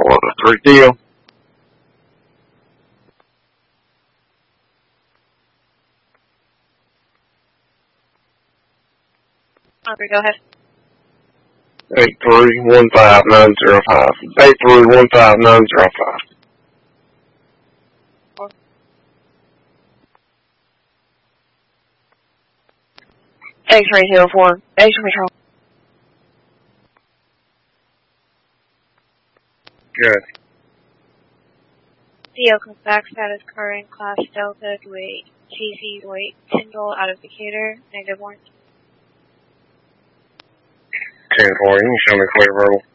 3 deal. Go ahead. 8315905. 8315905. X-ray 04. X-ray control. Good. CO comes back, status current, class Delta, weight, TC, weight, Tyndall, out of Decatur, -1. 10-4, you can show me clear verbal.